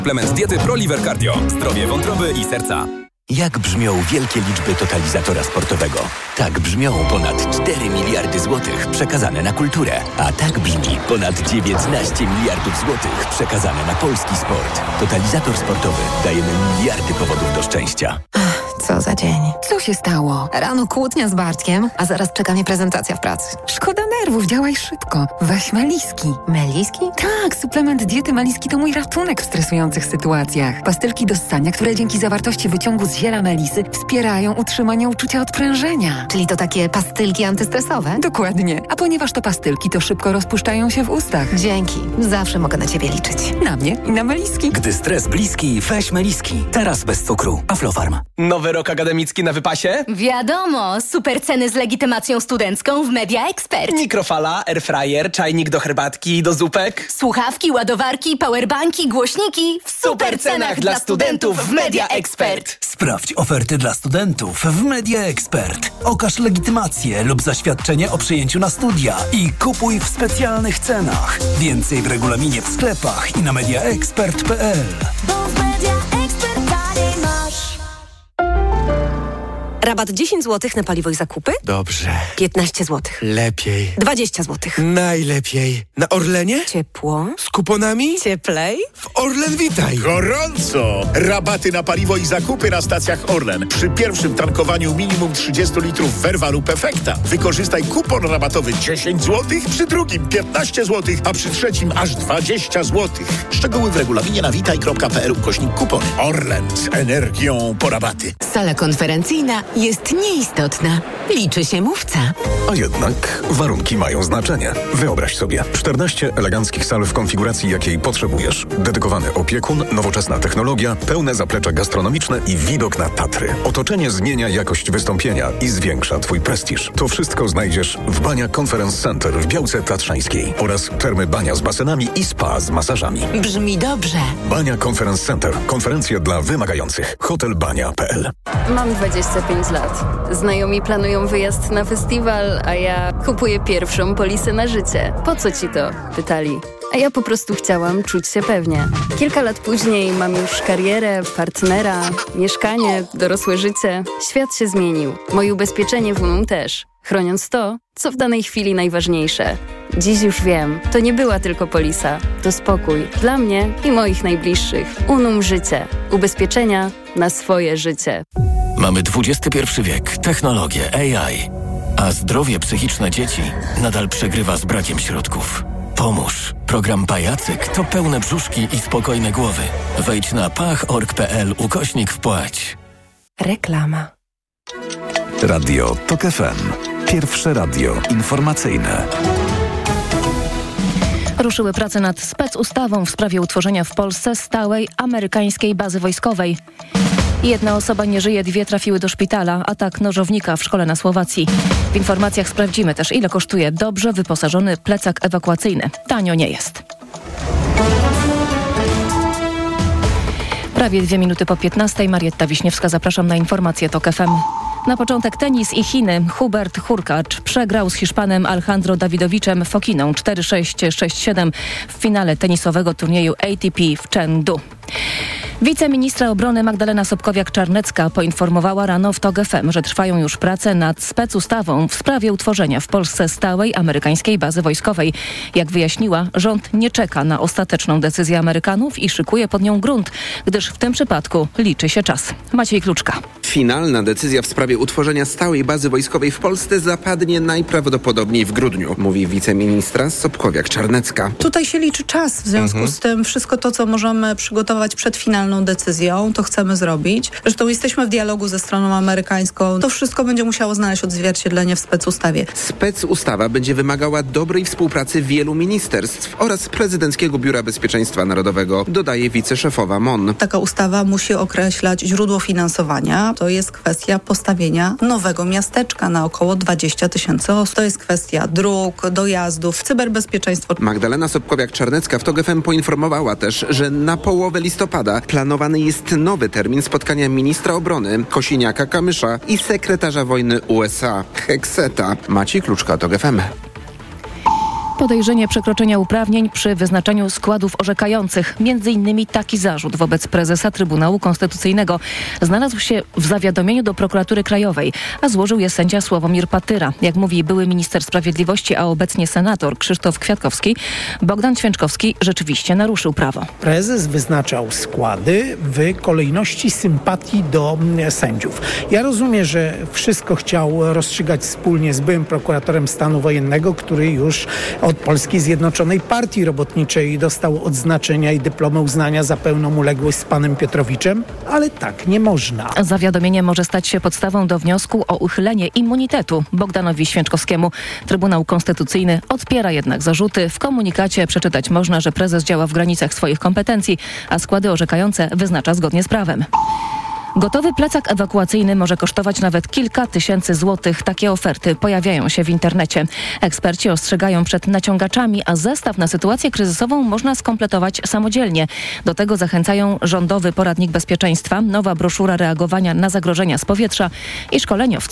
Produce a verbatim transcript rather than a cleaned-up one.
Suplement diety ProLiver Cardio. Zdrowie wątroby i serca. Jak brzmią wielkie liczby totalizatora sportowego? Tak brzmią ponad cztery miliardy złotych przekazane na kulturę. A tak brzmi ponad dziewiętnaście miliardów złotych przekazane na polski sport. Totalizator sportowy. Dajemy miliardy powodów do szczęścia. Co za dzień. Co się stało? Rano kłótnia z Bartkiem, a zaraz czeka mnie prezentacja w pracy. Szkoda nerwów, działaj szybko. Weź Meliski. Meliski? Tak, suplement diety Meliski to mój ratunek w stresujących sytuacjach. Pastylki do ssania, które dzięki zawartości wyciągu z ziela melisy wspierają utrzymanie uczucia odprężenia. Czyli to takie pastylki antystresowe? Dokładnie. A ponieważ to pastylki, to szybko rozpuszczają się w ustach. Dzięki. Zawsze mogę na ciebie liczyć. Na mnie i na Meliski. Gdy stres bliski, weź Meliski. Teraz bez cukru. Aflofarm. Nowy rok akademicki na wypasie? Wiadomo, super ceny z legitymacją studencką w Media Expert. Mikrofala, airfryer, czajnik do herbatki i do zupek. Słuchawki, ładowarki, powerbanki, głośniki w super cenach dla studentów w Media Expert. Sprawdź oferty dla studentów w Media Expert. Okaż legitymację lub zaświadczenie o przyjęciu na studia i kupuj w specjalnych cenach. Więcej w regulaminie w sklepach i na mediaexpert kropka p l. Rabat dziesięć złotych na paliwo i zakupy? Dobrze. piętnaście złotych. Lepiej. dwadzieścia złotych. Najlepiej. Na Orlenie? Ciepło. Z kuponami? Cieplej. W Orlen Witaj. Gorąco! Rabaty na paliwo i zakupy na stacjach Orlen. Przy pierwszym tankowaniu minimum trzydzieści litrów Verva lub Efekta. Wykorzystaj kupon rabatowy dziesięć złotych, przy drugim piętnaście złotych, a przy trzecim aż dwadzieścia złotych. Szczegóły w regulaminie na witaj kropka p l ukośnik kupony. Orlen z energią po rabaty. Sala konferencyjna jest nieistotna. Liczy się mówca. A jednak warunki mają znaczenie. Wyobraź sobie czternaście eleganckich sal w konfiguracji, jakiej potrzebujesz. Dedykowany opiekun, nowoczesna technologia, pełne zaplecze gastronomiczne i widok na Tatry. Otoczenie zmienia jakość wystąpienia i zwiększa Twój prestiż. To wszystko znajdziesz w Bania Conference Center w Białce Tatrzańskiej oraz Termy Bania z basenami i spa z masażami. Brzmi dobrze. Bania Conference Center. Konferencje dla wymagających. hotel bania kropka p l. Mam dwadzieścia pięć lat. Znajomi planują wyjazd na festiwal, a ja kupuję pierwszą polisę na życie. Po co ci to? Pytali. A ja po prostu chciałam czuć się pewnie. Kilka lat później mam już karierę, partnera, mieszkanie, dorosłe życie. Świat się zmienił. Moje ubezpieczenie w Unum też. Chroniąc to, co w danej chwili najważniejsze. Dziś już wiem, to nie była tylko polisa. To spokój dla mnie i moich najbliższych. Unum Życie. Ubezpieczenia na swoje życie. Mamy dwudziesty pierwszy wiek, technologię, A I, a zdrowie psychiczne dzieci nadal przegrywa z brakiem środków. Pomóż. Program Pajacyk to pełne brzuszki i spokojne głowy. Wejdź na pach kropka org kropka p l ukośnik wpłać. Reklama. Radio TOK F M. Pierwsze radio informacyjne. Ruszyły prace nad specustawą w sprawie utworzenia w Polsce stałej amerykańskiej bazy wojskowej. Jedna osoba nie żyje, dwie trafiły do szpitala. Atak nożownika w szkole na Słowacji. W informacjach sprawdzimy też, ile kosztuje dobrze wyposażony plecak ewakuacyjny. Tanio nie jest. Prawie dwie minuty po piętnastej. Marietta Wiśniewska, zapraszam na informacje TOK F M. Na początek tenis i Chiny. Hubert Hurkacz przegrał z Hiszpanem Alejandro Dawidowiczem Fokiną cztery sześć, sześć siedem w finale tenisowego turnieju A T P w Chengdu. Wiceministra obrony Magdalena Sobkowiak-Czarnecka poinformowała rano w TOK F M, że trwają już prace nad specustawą w sprawie utworzenia w Polsce stałej amerykańskiej bazy wojskowej. Jak wyjaśniła, rząd nie czeka na ostateczną decyzję Amerykanów i szykuje pod nią grunt, gdyż w tym przypadku liczy się czas. Maciej Kluczka. Finalna decyzja w sprawie utworzenia stałej bazy wojskowej w Polsce zapadnie najprawdopodobniej w grudniu, mówi wiceministra Sobkowiak-Czarnecka. Tutaj się liczy czas, w związku mhm. z tym wszystko to, co możemy przygotować przed finalną decyzją, to chcemy zrobić. Zresztą jesteśmy w dialogu ze stroną amerykańską. To wszystko będzie musiało znaleźć odzwierciedlenie w specustawie. Specustawa będzie wymagała dobrej współpracy wielu ministerstw oraz Prezydenckiego Biura Bezpieczeństwa Narodowego, dodaje wiceszefowa M O N. Taka ustawa musi określać źródło finansowania. To jest kwestia postawienia nowego miasteczka na około dwadzieścia tysięcy osób. To jest kwestia dróg, dojazdów, cyberbezpieczeństwo. Magdalena Sobkowiak-Czarnecka w TOK F M poinformowała też, że na połowę listopada planowany jest nowy termin spotkania ministra obrony Kosiniaka-Kamysza i sekretarza wojny U S A Heckseta. Maciej Kluczka, TOK F M. podejrzenie przekroczenia uprawnień przy wyznaczaniu składów orzekających. Między innymi taki zarzut wobec prezesa Trybunału Konstytucyjnego znalazł się w zawiadomieniu do Prokuratury Krajowej, a złożył je sędzia Sławomir Patyra. Jak mówi były minister sprawiedliwości, a obecnie senator Krzysztof Kwiatkowski, Bogdan Święczkowski rzeczywiście naruszył prawo. Prezes wyznaczał składy w kolejności sympatii do sędziów. Ja rozumiem, że wszystko chciał rozstrzygać wspólnie z byłym prokuratorem stanu wojennego, który już od Polskiej Zjednoczonej Partii Robotniczej dostał odznaczenia i dyplomy uznania za pełną uległość z panem Piotrowiczem, ale tak nie można. Zawiadomienie może stać się podstawą do wniosku o uchylenie immunitetu Bogdanowi Święczkowskiemu. Trybunał Konstytucyjny odpiera jednak zarzuty. W komunikacie przeczytać można, że prezes działa w granicach swoich kompetencji, a składy orzekające wyznacza zgodnie z prawem. Gotowy plecak ewakuacyjny może kosztować nawet kilka tysięcy złotych. Takie oferty pojawiają się w internecie. Eksperci ostrzegają przed naciągaczami, a zestaw na sytuację kryzysową można skompletować samodzielnie. Do tego zachęcają Rządowy Poradnik Bezpieczeństwa, nowa broszura reagowania na zagrożenia z powietrza i szkoleniowcy